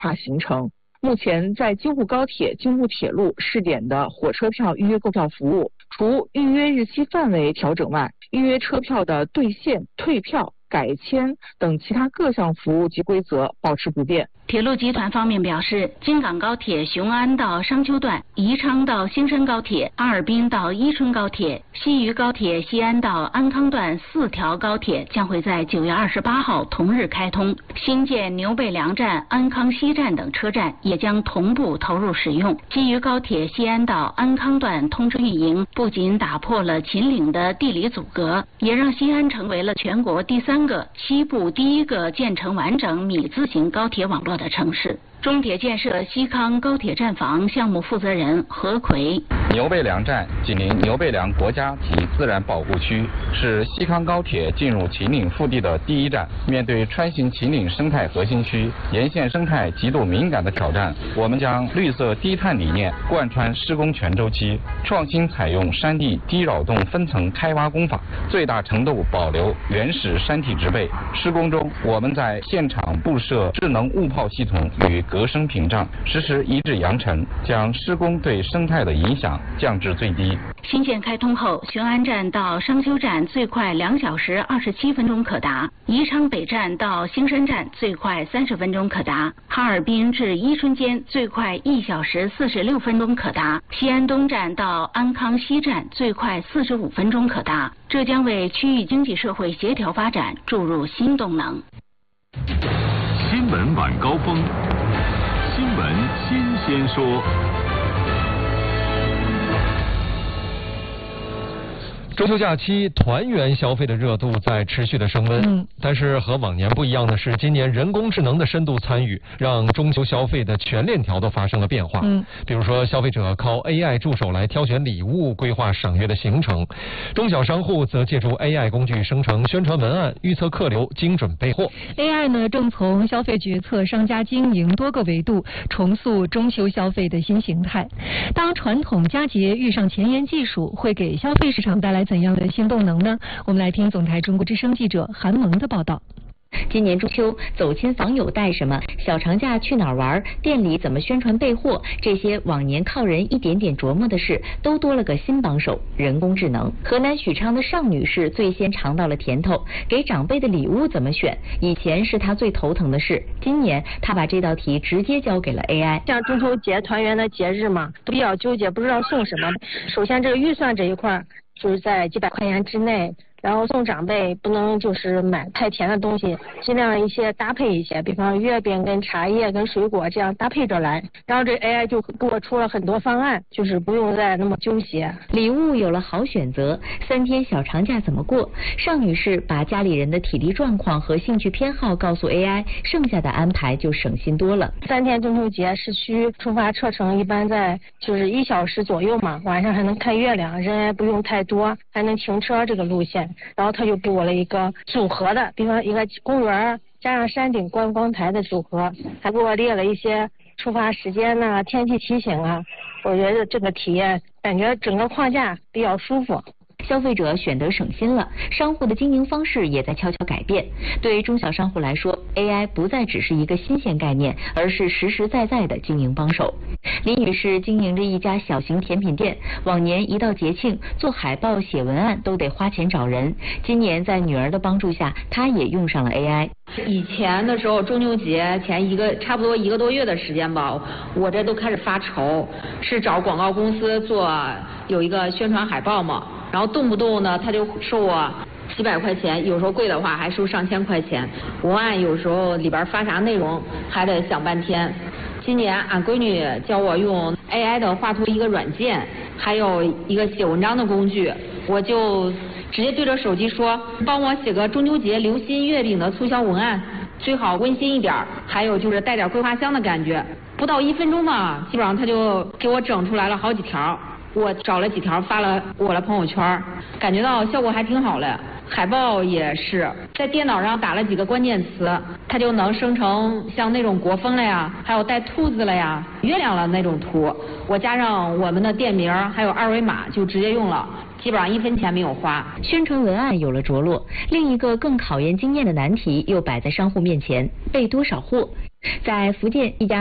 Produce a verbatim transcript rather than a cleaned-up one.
化行程。目前在京沪高铁、京沪铁路试点的火车票预约购票服务，除预约日期范围调整外，预约车票的兑现、退票、改签等其他各项服务及规则保持不变。 铁路集团方面表示，京港高铁雄安到商丘段、宜昌到兴深高铁、哈尔滨到伊春高铁、西渝高铁西安到安康段四条高铁将会在九月二十八号同日开通，新建牛背梁站、安康西站等车站也将同步投入使用。西渝高铁西安到安康段通车运营，不仅打破了秦岭的地理阻隔，也让西安成为了全国第三个、西部第一个建成完整米字形高铁网络的城市。中铁建设西康高铁站房项目负责人何奎： 牛背梁站紧邻牛背梁国家级自然保护区，是西康高铁进入秦岭腹地的第一站。面对穿行秦岭生态核心区沿线生态极度敏感的挑战，我们将绿色低碳理念贯穿施工全周期，创新采用山地低扰动分层开挖工法，最大程度保留原始山体植被。施工中，我们在现场布设智能雾炮系统与隔声屏障，实时一致扬尘，将施工对生态的影响降至最低。 新线开通后，雄安站到商丘站最快两小时二十七分钟可达，宜昌北站到兴深站最快三十分钟可达，哈尔滨至伊春间最快一小时四十六分钟可达，西安东站到安康西站最快四十五分钟可达。这将为区域经济社会协调发展注入新动能。 新闻晚高峰，新闻新鲜说。 中秋假期团圆消费的热度在持续的升温，嗯，但是和往年不一样的是，今年人工智能的深度参与，让中秋消费的全链条都发生了变化。嗯，比如说消费者靠 A I 助手来挑选礼物，规划赏月的行程；中小商户则借助 A I 工具生成宣传文案，预测客流，精准备货。 A I 呢，正从消费决策、商家经营多个维度重塑中秋消费的新形态。当传统佳节遇上前沿技术，会给消费市场带来怎样的新动能呢？我们来听总台中国之声记者韩萌的报道。 今年中秋，走亲访友带什么？小长假去哪儿玩？店里怎么宣传备货？这些往年靠人一点点琢磨的事，都多了个新帮手——人工智能。河南许昌的尚女士最先尝到了甜头，给长辈的礼物怎么选？以前是她最头疼的事，今年她把这道题直接交给了 A I。 像中秋节团圆的节日嘛，都比较纠结，不知道送什么。首先，这个预算这一块就是在几百块钱之内。然后送长辈不能就是买太甜的东西，尽量一些搭配一些，比方月饼跟茶叶跟水果这样搭配着来。然后这 A I 就给我出了很多方案，就是不用再那么纠结。 礼物有了好选择，三天小长假怎么过？尚女士把家里人的体力状况和兴趣偏好告诉 A I， 剩下的安排就省心多了。 三天中秋节市区出发车程一般在就是一小时左右嘛，晚上还能看月亮，人也不用太多，还能停车这个路线。然后他就给我了一个组合的，比方一个公园加上山顶观光台的组合，还给我列了一些出发时间呐、啊、天气提醒啊。我觉得这个体验感觉整个框架比较舒服。 消费者选得省心了，商户的经营方式也在悄悄改变。对于中小商户来说 ，A I 不再只是一个新鲜概念，而是实实在在的经营帮手。李女士经营着一家小型甜品店，往年一到节庆，做海报、写文案都得花钱找人。今年在女儿的帮助下，她也用上了 A I。 以前的时候，中秋节前一个差不多一个多月的时间吧，我这都开始发愁，是找广告公司做有一个宣传海报嘛。然后动不动呢，他就收我几百块钱，有时候贵的话还收上千块钱。文案有时候里边发啥内容还得想半天。今年俺闺女教我用 A I 的画图一个软件，还有一个写文章的工具，我就直接对着手机说，帮我写个中秋节流心月饼的促销文案，最好温馨一点，还有就是带点桂花香的感觉。不到一分钟嘛，基本上他就给我整出来了好几条。我找了几条发了我的朋友圈，感觉到效果还挺好嘞。海报也是在电脑上打了几个关键词，它就能生成像那种国风了呀，还有带兔子了呀、月亮了那种图。我加上我们的店名还有二维码就直接用了，基本上一分钱没有花。 宣传文案有了着落，另一个更考验经验的难题又摆在商户面前：备多少货？ 在福建一家